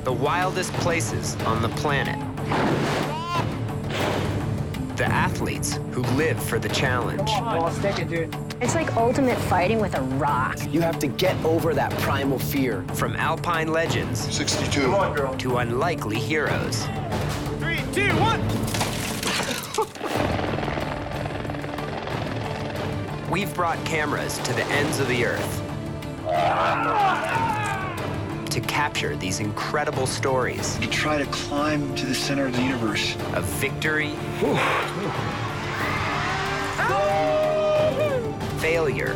the wildest places on the planet. The athletes who live for the challenge. Well, stick it, dude. It's like ultimate fighting with a rock. You have to get over that primal fear. From alpine legends 62. Come on, girl. to unlikely heroes. 3, 2, 1. We've brought cameras to the ends of the earth to capture these incredible stories To try to climb to the center of the universe. of victory, failure,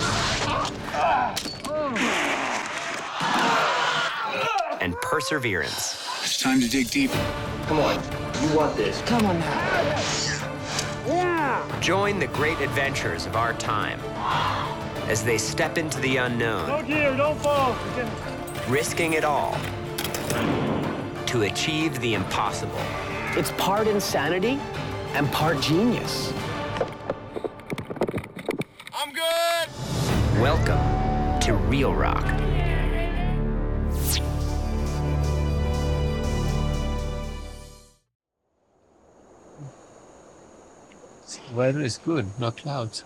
and perseverance. It's time to dig deep. Come on. You want this. Come on now. Join the great adventurers of our time as they step into the unknown, Don't fall. risking it all to achieve the impossible. It's part insanity and part genius. I'm good! Welcome to Real Rock. Weather is good, no clouds.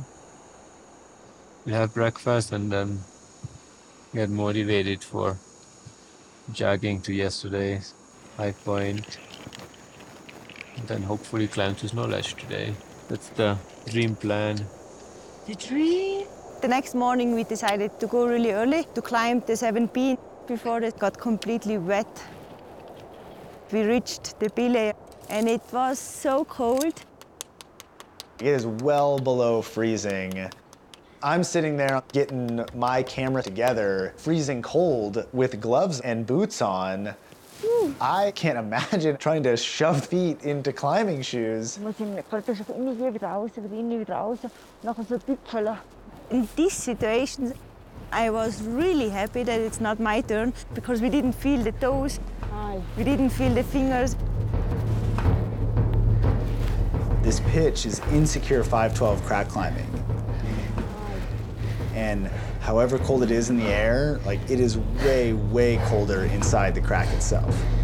We have breakfast and then get motivated for jogging to yesterday's high point. And then hopefully climb to Snow Ledge today. That's the dream plan. The tree. The next morning we decided to go really early to climb the 7 before it got completely wet. We reached the Bile and it was so cold. It is well below freezing. I'm sitting there getting my camera together, freezing cold with gloves and boots on. I can't imagine trying to shove feet into climbing shoes. In these situations, I was really happy that it's not my turn because we didn't feel the toes, we didn't feel the fingers. This pitch is Insecure 512 crack climbing. And however cold it is in the air, like it is way, way colder inside the crack itself.